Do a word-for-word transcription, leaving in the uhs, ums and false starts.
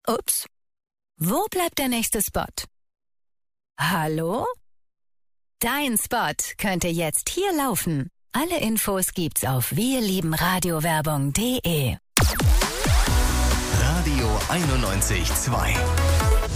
Ups. Wo bleibt der nächste Spot? Hallo? Dein Spot könnte jetzt hier laufen. Alle Infos gibt's auf wirliebenradiowerbung punkt de. Radio einundneunzig Komma zwei